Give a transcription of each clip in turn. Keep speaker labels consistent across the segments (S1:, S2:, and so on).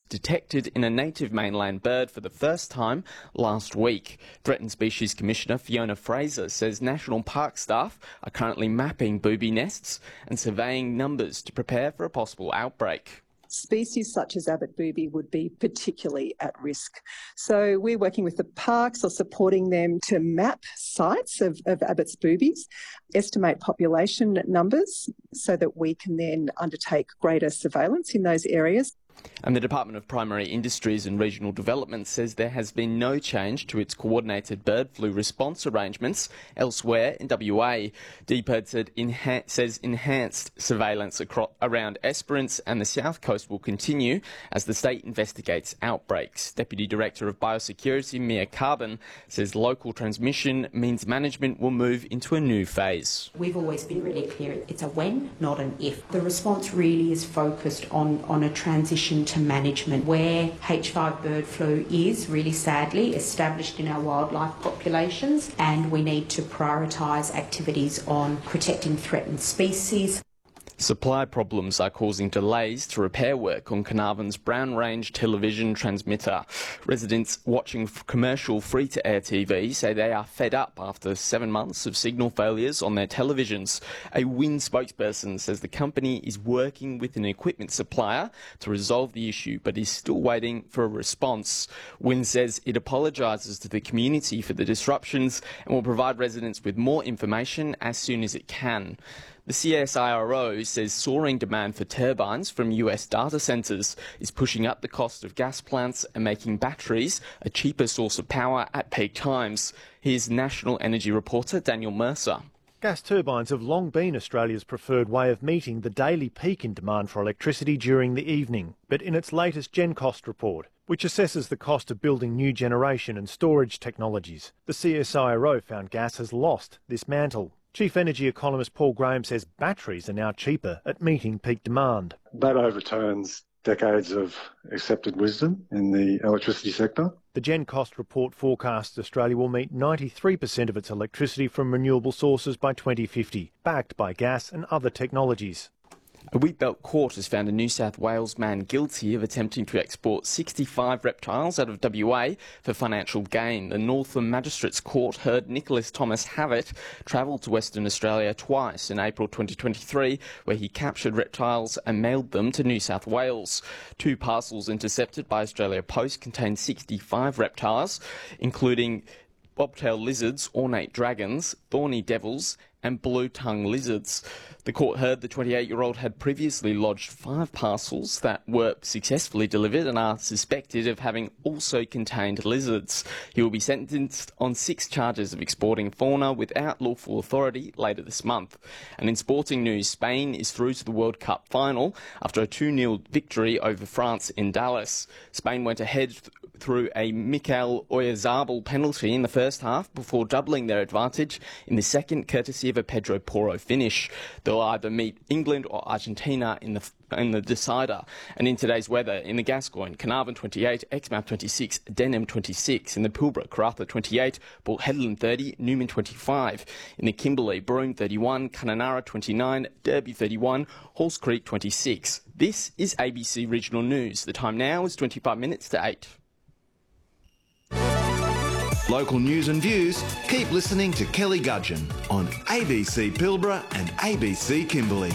S1: detected in a native mainland bird for the first time last week. Threatened Species Commissioner Fiona Fraser says national park staff are currently mapping booby nests and surveying numbers to prepare for a possible outbreak.
S2: Species such as Abbott booby would be particularly at risk. So we're working with the parks or supporting them to map sites of Abbott's boobies, estimate population numbers so that we can then undertake greater surveillance in those areas.
S1: And the Department of Primary Industries and Regional Development says there has been no change to its coordinated bird flu response arrangements elsewhere in WA. DPIRD says enhanced surveillance around Esperance and the South Coast will continue as the state investigates outbreaks. Deputy Director of Biosecurity Mia Carbon says local transmission means management will move into a new phase.
S3: We've always been really clear, it's a when, not an if. The response really is focused on a transition to management where H5 bird flu is really sadly established in our wildlife populations, and we need to prioritise activities on protecting threatened species.
S1: Supply problems are causing delays to repair work on Carnarvon's Brown Range television transmitter. Residents watching commercial free-to-air TV say they are fed up after 7 months of signal failures on their televisions. A WIN spokesperson says the company is working with an equipment supplier to resolve the issue but is still waiting for a response. WIN says it apologises to the community for the disruptions and will provide residents with more information as soon as it can. The CSIRO says soaring demand for turbines from US data centres is pushing up the cost of gas plants and making batteries a cheaper source of power at peak times. Here's National Energy reporter Daniel Mercer.
S4: Gas turbines have long been Australia's preferred way of meeting the daily peak in demand for electricity during the evening. But in its latest GenCost report, which assesses the cost of building new generation and storage technologies, the CSIRO found gas has lost this mantle. Chief Energy Economist Paul Graham says batteries are now cheaper at meeting peak demand.
S5: That overturns decades of accepted wisdom in the electricity sector.
S4: The GenCost report forecasts Australia will meet 93% of its electricity from renewable sources by 2050, backed by gas and other technologies.
S1: A Wheatbelt court has found a New South Wales man guilty of attempting to export 65 reptiles out of WA for financial gain. The Northam Magistrates Court heard Nicholas Thomas Havitt travel to Western Australia twice in April 2023, where he captured reptiles and mailed them to New South Wales. 2 parcels intercepted by Australia Post contained 65 reptiles, including bobtail lizards, ornate dragons, thorny devils and blue-tongue lizards. The court heard the 28-year-old had previously lodged 5 parcels that were successfully delivered and are suspected of having also contained lizards. He will be sentenced on 6 charges of exporting fauna without lawful authority later this month. And in sporting news, Spain is through to the World Cup final after a 2-0 victory over France in Dallas. Spain went ahead through a Mikel Oyarzabal penalty in the first half before doubling their advantage in the second, courtesy of a Pedro Porro finish. They'll either meet England or Argentina in the decider. And in today's weather, in the Gascoyne, Carnarvon 28, Exmouth 26, Denham 26, in the Pilbara, Karratha 28, Port Hedland 30, Newman 25, in the Kimberley, Broome 31, Kununurra 29, Derby 31, Halls Creek 26. This is ABC Regional News. The time now is 25 minutes to 8.
S6: Local news and views, keep listening to Kelly Gudgeon on ABC Pilbara and ABC Kimberley.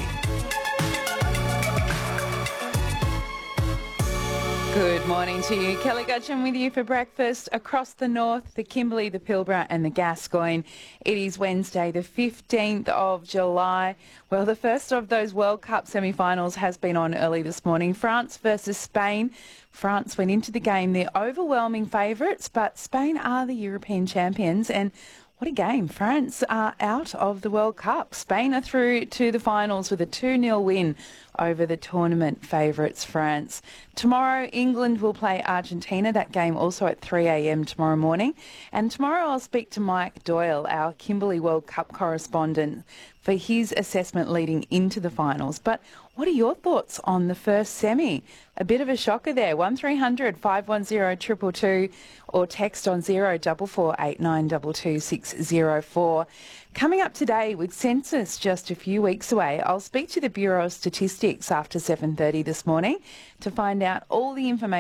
S7: Good morning to you. Kelly Gudgeon with you for breakfast across the north, the Kimberley, the Pilbara and the Gascoyne. It is Wednesday, the 15th of July. Well, the first of those World Cup semi-finals has been on early this morning. France versus Spain. France went into the game. They're overwhelming favourites, but Spain are the European champions. And what a game. France are out of the World Cup. Spain are through to the finals with a 2-0 win over the tournament favourites France. Tomorrow, England will play Argentina. That game also at 3 a.m. tomorrow morning. And tomorrow I'll speak to Mike Doyle, our Kimberley World Cup correspondent, for his assessment leading into the finals. But what are your thoughts on the first semi? A bit of a shocker there. 1300 510 222 or text on 0448 604. Coming up today with census just a few weeks away, I'll speak to the Bureau of Statistics after 7:30 this morning to find out all the information